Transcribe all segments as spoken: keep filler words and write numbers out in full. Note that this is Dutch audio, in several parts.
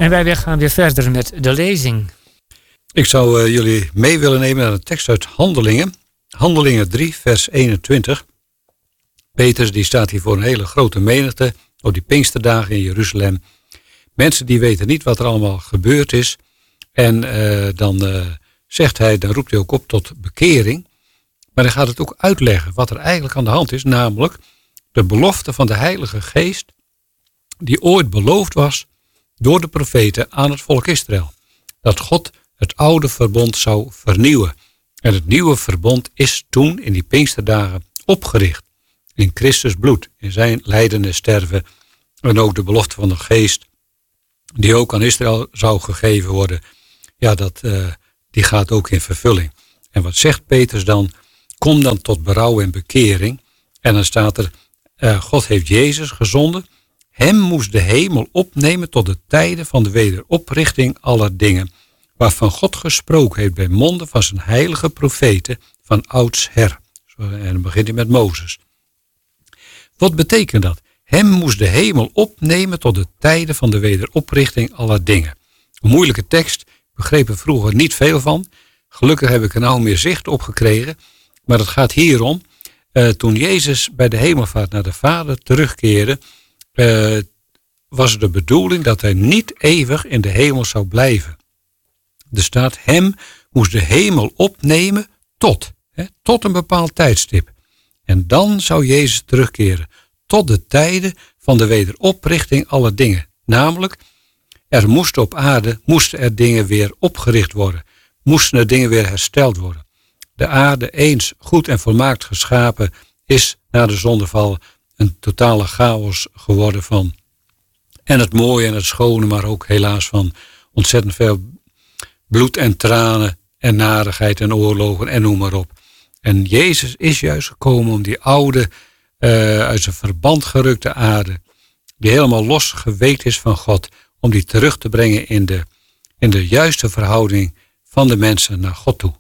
En wij weer gaan weer verder met de lezing. Ik zou uh, jullie mee willen nemen naar een tekst uit Handelingen. Handelingen drie, vers eenentwintig. Petrus die staat hier voor een hele grote menigte op die Pinksterdagen in Jeruzalem. Mensen die weten niet wat er allemaal gebeurd is. En uh, dan uh, zegt hij, dan roept hij ook op tot bekering. Maar hij gaat het ook uitleggen wat er eigenlijk aan de hand is. Namelijk de belofte van de Heilige Geest die ooit beloofd was door de profeten aan het volk Israël. Dat God het oude verbond zou vernieuwen. En het nieuwe verbond is toen in die Pinksterdagen opgericht. In Christus bloed, in zijn lijden en sterven. En ook de belofte van de Geest die ook aan Israël zou gegeven worden. Ja, dat, uh, die gaat ook in vervulling. En wat zegt Petrus dan? Kom dan tot berouw en bekering. En dan staat er, uh, God heeft Jezus gezonden. Hem moest de hemel opnemen tot de tijden van de wederoprichting aller dingen. Waarvan God gesproken heeft bij monden van zijn heilige profeten van oudsher. En dan begint hij met Mozes. Wat betekent dat? Hem moest de hemel opnemen tot de tijden van de wederoprichting aller dingen. Een moeilijke tekst, ik begreep er vroeger niet veel van. Gelukkig heb ik er nou meer zicht op gekregen. Maar het gaat hierom, uh, toen Jezus bij de hemelvaart naar de Vader terugkeerde, uh, was het de bedoeling dat hij niet eeuwig in de hemel zou blijven. Er staat, hem moest de hemel opnemen tot, hè, tot een bepaald tijdstip. En dan zou Jezus terugkeren tot de tijden van de wederoprichting aller dingen. Namelijk, er moesten op aarde, moesten er dingen weer opgericht worden. Moesten er dingen weer hersteld worden. De aarde, eens goed en volmaakt geschapen, is na de zondeval een totale chaos geworden van. En het mooie en het schone, maar ook helaas van ontzettend veel bloed en tranen en narigheid en oorlogen en noem maar op. En Jezus is juist gekomen om die oude, uh, uit zijn verband gerukte aarde, die helemaal losgeweekt is van God, om die terug te brengen in de, in de juiste verhouding van de mensen naar God toe.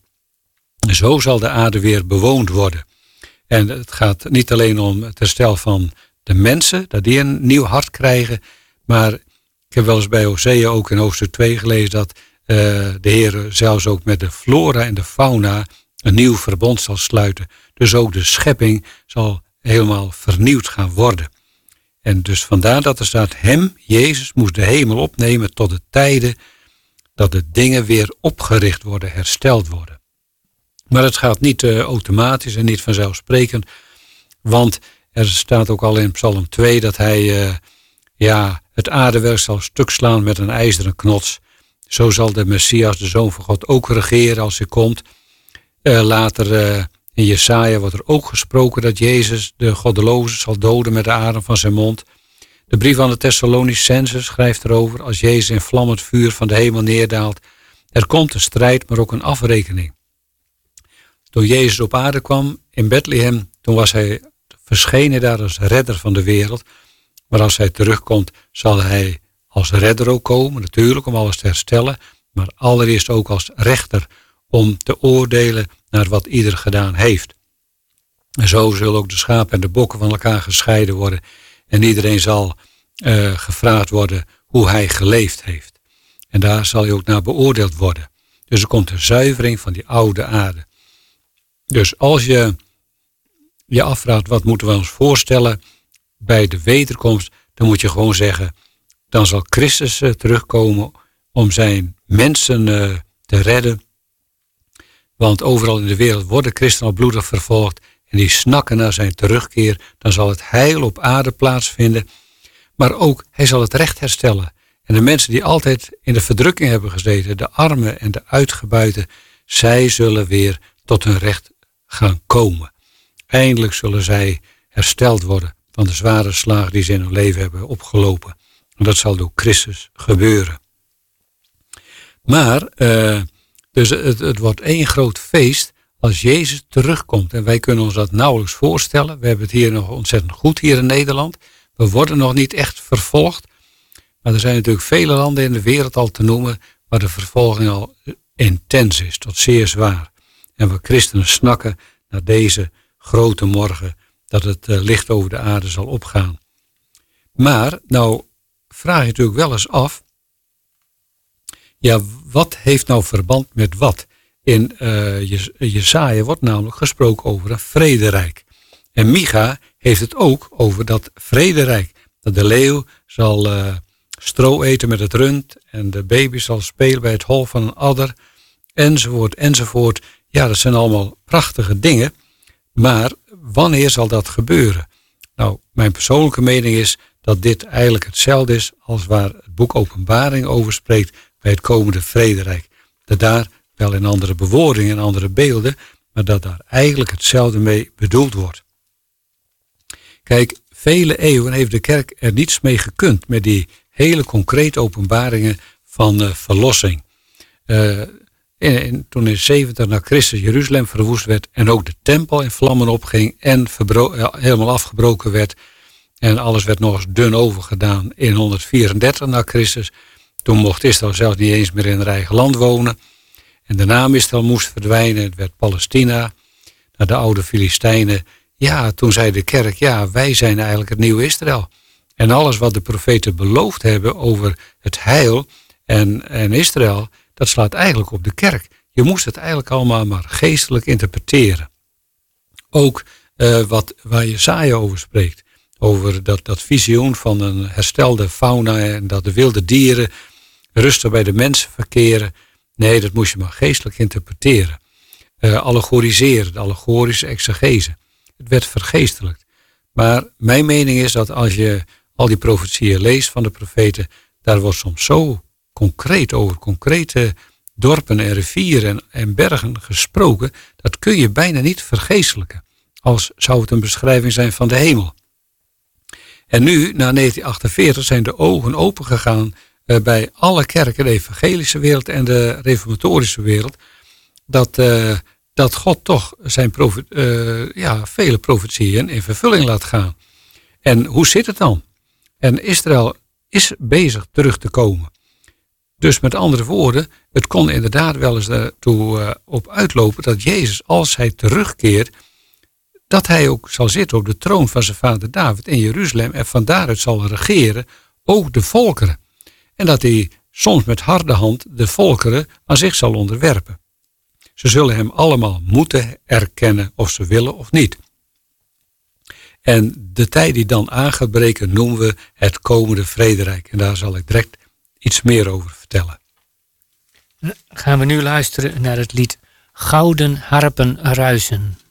En zo zal de aarde weer bewoond worden. En het gaat niet alleen om het herstel van de mensen, dat die een nieuw hart krijgen, maar ik heb wel eens bij Hosea ook in hoofdstuk twee gelezen dat uh, de Heer zelfs ook met de flora en de fauna een nieuw verbond zal sluiten. Dus ook de schepping zal helemaal vernieuwd gaan worden. En dus vandaar dat er staat, hem, Jezus, moest de hemel opnemen tot de tijden dat de dingen weer opgericht worden, hersteld worden. Maar het gaat niet uh, automatisch en niet vanzelfsprekend, want er staat ook al in Psalm twee dat hij uh, ja, het aardewerk zal stuk slaan met een ijzeren knots. Zo zal de Messias, de Zoon van God, ook regeren als hij komt. Uh, later uh, in Jesaja wordt er ook gesproken dat Jezus de goddelozen zal doden met de adem van zijn mond. De brief aan de Thessalonicenzen schrijft erover, als Jezus in vlammend vuur van de hemel neerdaalt. Er komt een strijd, maar ook een afrekening. Toen Jezus op aarde kwam in Bethlehem, toen was hij verschenen daar als redder van de wereld. Maar als hij terugkomt, zal hij als redder ook komen, natuurlijk om alles te herstellen. Maar allereerst ook als rechter, om te oordelen naar wat ieder gedaan heeft. En zo zullen ook de schapen en de bokken van elkaar gescheiden worden. En iedereen zal uh, gevraagd worden hoe hij geleefd heeft. En daar zal hij ook naar beoordeeld worden. Dus er komt een zuivering van die oude aarde. Dus als je je afvraagt wat moeten we ons voorstellen bij de wederkomst, dan moet je gewoon zeggen, dan zal Christus uh, terugkomen om zijn mensen uh, te redden. Want overal in de wereld worden christenen al bloedig vervolgd en die snakken naar zijn terugkeer. Dan zal het heil op aarde plaatsvinden, maar ook hij zal het recht herstellen. En de mensen die altijd in de verdrukking hebben gezeten, de armen en de uitgebuiten, zij zullen weer tot hun recht gaan komen. Eindelijk zullen zij hersteld worden van de zware slagen die ze in hun leven hebben opgelopen. En dat zal door Christus gebeuren. Maar, uh, dus het, het wordt één groot feest als Jezus terugkomt. En wij kunnen ons dat nauwelijks voorstellen. We hebben het hier nog ontzettend goed hier in Nederland. We worden nog niet echt vervolgd. Maar er zijn natuurlijk vele landen in de wereld al te noemen waar de vervolging al intens is, tot zeer zwaar. En we christenen snakken naar deze grote morgen dat het uh, licht over de aarde zal opgaan. Maar, nou vraag je natuurlijk wel eens af, Ja, wat heeft nou verband met wat? In uh, Jesaja wordt namelijk gesproken over een vrederijk. En Micha heeft het ook over dat vrederijk. Dat de leeuw zal uh, stro eten met het rund. En de baby zal spelen bij het hol van een adder. Enzovoort, enzovoort. Ja, dat zijn allemaal prachtige dingen. Maar wanneer zal dat gebeuren? Nou, mijn persoonlijke mening is dat dit eigenlijk hetzelfde is als waar het boek Openbaring over spreekt bij het komende vrederijk. Dat daar wel in andere bewoordingen en andere beelden, maar dat daar eigenlijk hetzelfde mee bedoeld wordt. Kijk, vele eeuwen heeft de kerk er niets mee gekund met die hele concrete openbaringen van uh, verlossing. Uh, in, in, toen in zeventig na Christus Jeruzalem verwoest werd en ook de tempel in vlammen opging en verbro- uh, helemaal afgebroken werd en alles werd nog eens dun overgedaan in honderdvierendertig na Christus. Toen mocht Israël zelfs niet eens meer in haar eigen land wonen. En de naam Israël moest verdwijnen. Het werd Palestina. Naar de oude Filistijnen. Ja, toen zei de kerk, ja, wij zijn eigenlijk het nieuwe Israël. En alles wat de profeten beloofd hebben over het heil en, en Israël, dat slaat eigenlijk op de kerk. Je moest het eigenlijk allemaal maar geestelijk interpreteren. Ook uh, wat, waar Jesaja over spreekt. Over dat, dat visioen van een herstelde fauna en dat de wilde dieren rustig bij de mensen verkeren. Nee, dat moest je maar geestelijk interpreteren. Uh, allegoriseren, de allegorische exegese. Het werd vergeestelijkt. Maar mijn mening is dat als je al die profetieën leest van de profeten, daar wordt soms zo concreet over concrete dorpen en rivieren en, en bergen gesproken, dat kun je bijna niet vergeestelijken. Als zou het een beschrijving zijn van de hemel. En nu, na negentien achtenveertig, zijn de ogen opengegaan uh, bij alle kerken, de evangelische wereld en de reformatorische wereld, dat, uh, dat God toch zijn profe- uh, ja, vele profetieën in vervulling laat gaan. En hoe zit het dan? En Israël is bezig terug te komen. Dus met andere woorden, het kon inderdaad wel eens ertoe uh, op uitlopen dat Jezus, als hij terugkeert, dat hij ook zal zitten op de troon van zijn vader David in Jeruzalem en van daaruit zal regeren, ook de volkeren. En dat hij soms met harde hand de volkeren aan zich zal onderwerpen. Ze zullen hem allemaal moeten erkennen of ze willen of niet. En de tijd die dan aan gaat breken noemen we het komende vrederijk. En daar zal ik direct iets meer over vertellen. Gaan we nu luisteren naar het lied Gouden harpen ruisen.